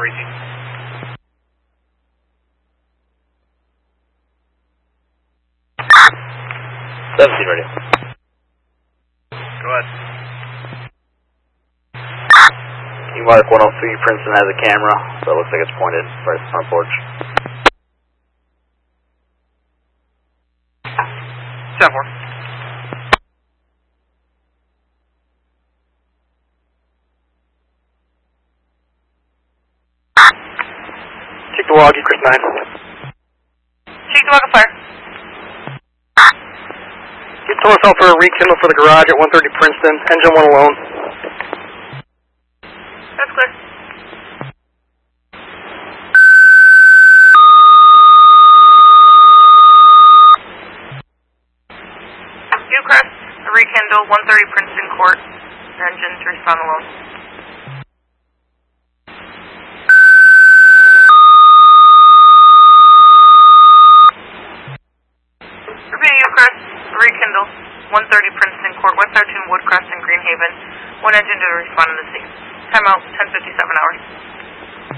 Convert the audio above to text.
Breezy. 17 ready. Go ahead. Mark 103, Princeton has a camera, so it looks like it's pointed right at the front porch. 7-4. Check the log, Chris 9. Check the log of fire. You told us out for a rekindle for the garage at 130 Princeton, engine 1 alone. That's clear. Crest, rekindle, 130 Princeton Court, engine to respond alone. Repeating Crest, rekindle, 130 Princeton Court, West 13 Woodcrest and Greenhaven, one engine to respond to the scene. Timeout, 10:57 hours.